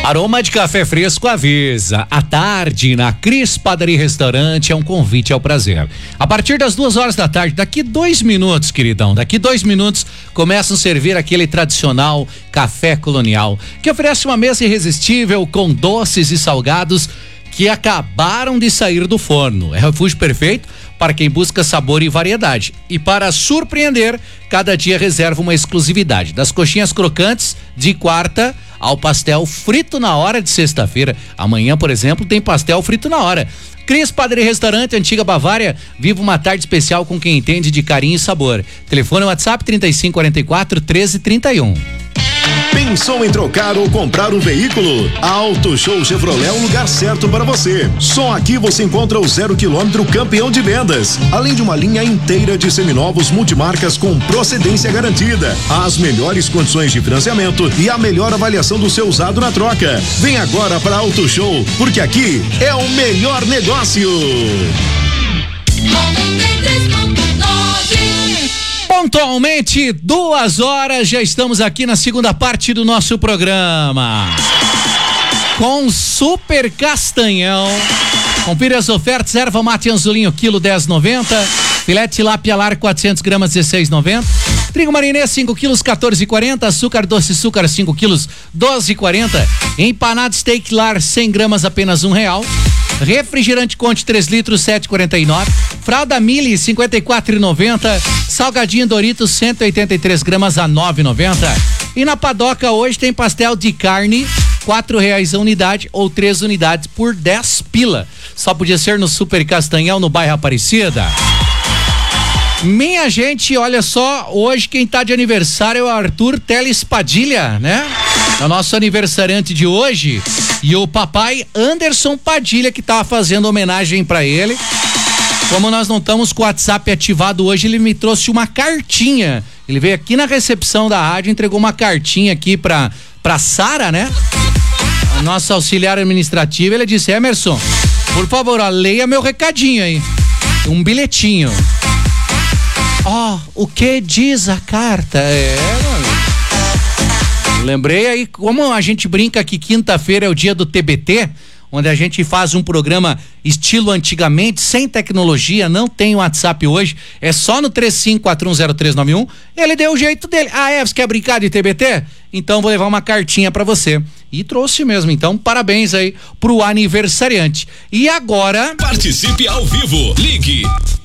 Aroma de café fresco avisa. À tarde, na Cris Padaria e Restaurante, é um convite ao prazer. A partir das 2 horas da tarde, daqui 2 minutos, queridão, daqui 2 minutos, começam a servir aquele tradicional café colonial, que oferece uma mesa irresistível com doces e salgados que acabaram de sair do forno. É refúgio perfeito para quem busca sabor e variedade. E para surpreender, cada dia reserva uma exclusividade. Das coxinhas crocantes de quarta ao pastel frito na hora de sexta-feira. Amanhã, por exemplo, tem pastel frito na hora. Cris Padaria e Restaurante, Antiga Bavária. Viva uma tarde especial com quem entende de carinho e sabor. Telefone WhatsApp 3544-1331. Pensou em trocar ou comprar um veículo? A Auto Show Chevrolet é o lugar certo para você. Só aqui você encontra o 0 km campeão de vendas, além de uma linha inteira de seminovos multimarcas com procedência garantida, as melhores condições de financiamento e a melhor avaliação do seu usado na troca. Vem agora para a Auto Show, porque aqui é o melhor negócio. Pontualmente 2 horas, já estamos aqui na segunda parte do nosso programa com Super Castanhão. Confira as ofertas: erva mate anzolinho quilo 10,90, filé tilápia lar 400 gramas 16,90, trigo marinês 5 quilos 14,40, açúcar doce açúcar 5 quilos 12,40, empanado steak lar 100 gramas apenas R$1. Refrigerante Conte 3 litros 7,49, fralda Mili 54,90, salgadinho Doritos 183 gramas a 9,90. E na Padoca hoje tem pastel de carne R$4 a unidade ou 3 unidades por 10 pila. Só podia ser no Super Castanhão, no bairro Aparecida. Minha gente, olha só, hoje quem tá de aniversário é o Arthur Teles Padilha, né? É o nosso aniversariante de hoje. E o papai Anderson Padilha, que tava fazendo homenagem pra ele. Como nós não estamos com o WhatsApp ativado hoje, ele me trouxe uma cartinha. Ele veio aqui na recepção da rádio, entregou uma cartinha aqui pra Sara, né? A nossa auxiliar administrativa. Ele disse: Emerson, por favor, ó, leia meu recadinho aí. Um bilhetinho. O que diz a carta? Mano. Lembrei aí, como a gente brinca que quinta-feira é o dia do TBT, onde a gente faz um programa estilo antigamente, sem tecnologia, não tem WhatsApp hoje, é só no 35410391. Ele deu o jeito dele. Você quer brincar de TBT? Então vou levar uma cartinha pra você. E trouxe mesmo, então parabéns aí pro aniversariante. E agora... Participe ao vivo, ligue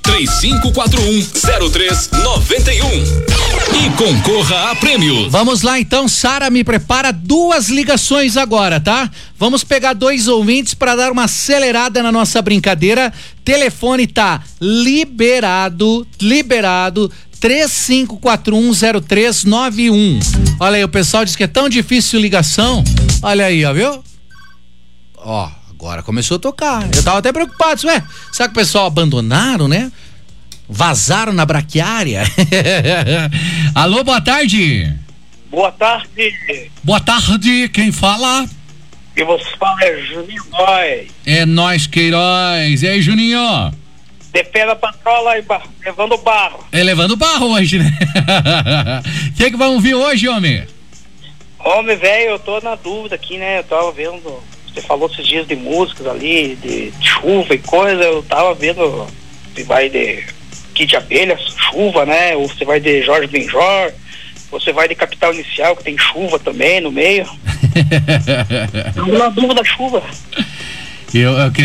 3541-0391 e concorra a prêmios. Vamos lá então, Sara, me prepara 2 ligações agora, tá? Vamos pegar 2 ouvintes para dar uma acelerada na nossa brincadeira. Telefone tá liberado 35410391. Olha aí, o pessoal diz que é tão difícil ligação. Olha aí, ó, viu? Agora começou a tocar. Eu tava até preocupado. Será que o pessoal abandonaram, né? Vazaram na braquiária? Alô, boa tarde. Boa tarde. Boa tarde, quem fala? E você fala é Juninho Góes. É nós, Queiroz. E aí, Juninho? De pé da patrola e levando barro. Levando barro hoje, né? O que vamos ouvir hoje, homem? Homem, velho, eu tô na dúvida aqui, né? Eu tava vendo, você falou esses dias de músicas ali, de chuva e coisa, eu tava vendo se vai de Kid Abelha, chuva, né? Ou você vai de Jorge Benjor, você vai de Capital Inicial, que tem chuva também no meio. Eu tô na dúvida da chuva. Eu queria